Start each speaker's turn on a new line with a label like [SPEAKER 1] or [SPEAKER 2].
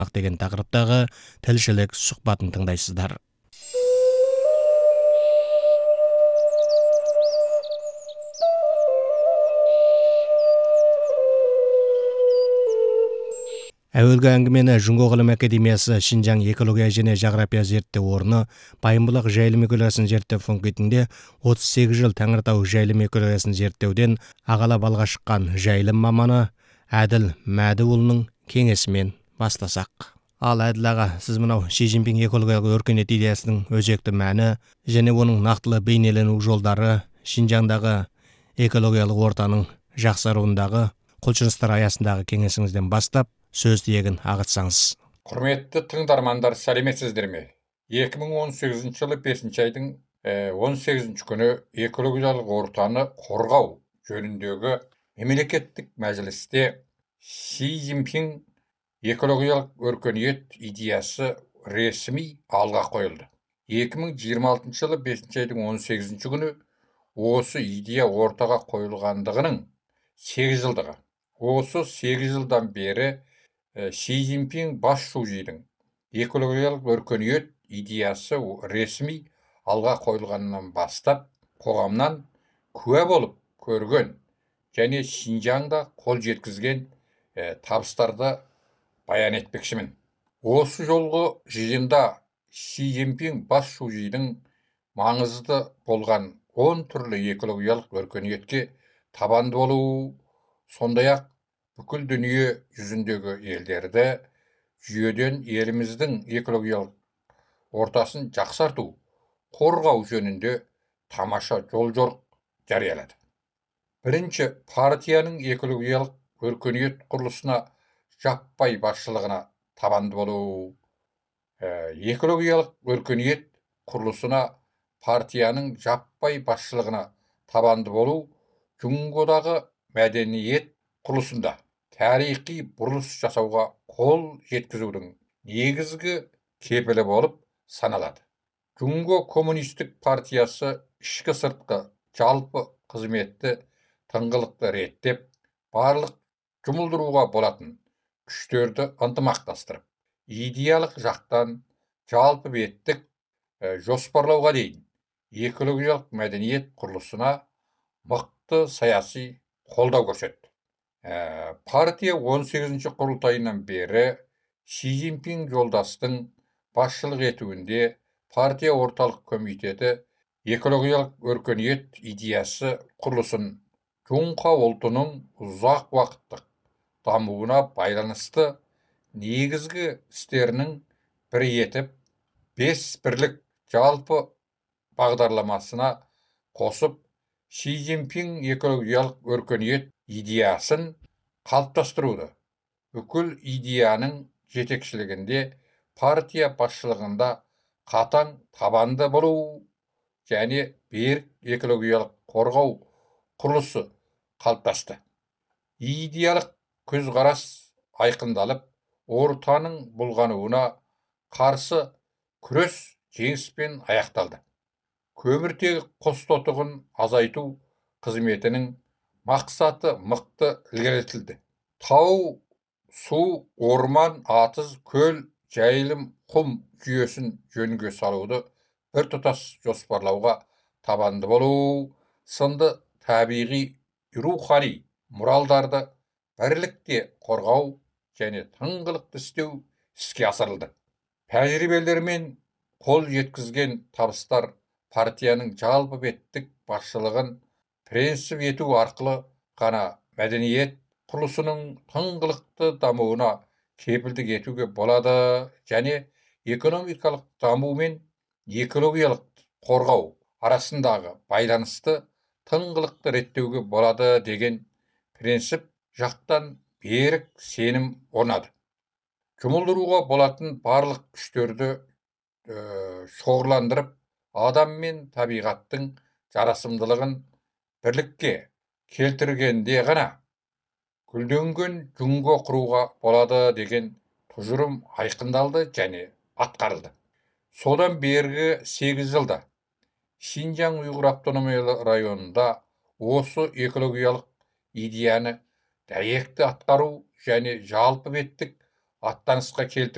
[SPEAKER 1] деген тақырыптағы тілшілік сұхбатын тыңдайсыздар. Әуелгі әңгімені Жұңго ғылым академиясы Шинжаң экология және жағрапия зерттеу орны Пайымбұлақ жайылым экологиясын зерттеу факультетінде 38 жыл Тәңіртау жайылым экологиясын зерттеуден ағалап алға шыққан жайылым маманы Әділ Мәдіұлының кеңесімен бастасақ. Ал Әділ аға, сіз мынау Ши Цзиньпин экологиялық өркениет идеясының өзекті мәні және оның нақтылы бейнелену жолдары, Шинжаңдағы экологиялық ортаның жақсаруындағы құлшыныстар аясындағы кеңесіңізден бастап сөз тиегін ағытсаңыз.
[SPEAKER 2] Құрметті тыңдармандар, сәлеметсіздер ме? 2018 жылы 5 айдың 18 күні экологиялық ортаны қорғау жөніндегі мемлекеттік мәжілісте Ши Цзиньпин экологиялық өркениет идеясы ресми алға қойылды. 2026 жылы 5 айдың 18 күні осы идея ортаға қойылғандығының 8 жылдығы. Осы 8 жылдан бері Ши Цзиньпин бас шужидің экологиялық өркениет идеясы ресми алға қойылғаннан бастап қоғамнан куә болып көрген және Шинжаңда қол жеткізген табыстарды баян етпекшімін. Осы жолғы жиында Ши Цзиньпин бас шужидің маңызды болған 10 түрлі экологиялық өркениетке табанды болу, сондай-ақ бүкіл дүние жүзіндегі елдерді жүйеден еліміздің экологиялық ортасын жақсарту, қорғау жөнінде тамаша жол-жорық жариялады. Бірінші, партияның экологиялық өркениет құрылысына жаппай басшылығына табанды болу. Экологиялық өркениет құрылысына партияның жаппай басшылығына табанды болу Жұңғодағы мәдениет құрылысында тарихи бұрылыс жасауға қол жеткізудің негізгі кепілі болып саналады. Жұңго коммунистік партиясы ішкі сыртқы жалпы қызметті тыңғылықты реттеп, барлық жұмылдыруға болатын күштерді ынтымақтастырып, идеялық жақтан жалпы беттік жоспарлауға дейін экологиялық мәдениет құрылысына мықты саяси қолдау көрсетті. Партия 18 құрылтайынан бері Ши Цзиньпин жолдастың басшылық етуінде партия орталық комитеті экологиялық өркениет идеясы құрылысын Жұңқа ұлтының ұзақ уақыттық дамуына байланысты негізгі істерінің бірі етіп, 5 бірлік жалпы бағдарламасына қосып, Ши Цзиньпин экологиялық өркениет идеясын қалыптастыруды. Бүкіл идеяның жетекшілігінде партия басшылығында қатаң табанды болу және берік экологиялық қорғау құрылысы қалыптасты. Идеялық көзқарас айқындалып, ортаның бұлғануына қарсы күрес жеңіспен аяқталды. Көміртегі қос тотығын азайту қызметінің мақсаты мықты ілгерілетілді. Тау, су, орман, атыз, көл, жайылым, құм жүйесін жөнге салуды біртұтас жоспарлауға табанды болу сынды табиғи рухани мұралдарды бірлікте қорғау және тыңғылықты істеу іске асырылды. Тәжірибелермен қол жеткізген табыстар партияның жалпы беттік басшылығын принцип ету арқылы ғана мәдениет құрылысының тыңғылықты дамуына кепілдік етуге болады және экономикалық даму мен экологиялық қорғау арасындағы байланысты тыңғылықты реттеуге болады деген принцип жақтан берік сенім орнады. Жұмылдыруға болатын барлық күштерді шоғырландырып, адам мен табиғаттың жарасымдылығын бірлікке келтіргенде ғана гүлденген Жұңго құруға болады деген тұжырым айқындалды және атқарылды. Содан бергі 8 жылда Шинжаң Уйғур автономиялы районында осы экологиялық идеяны дәйекті атқару және жалпы беттік аттанысқа келтіру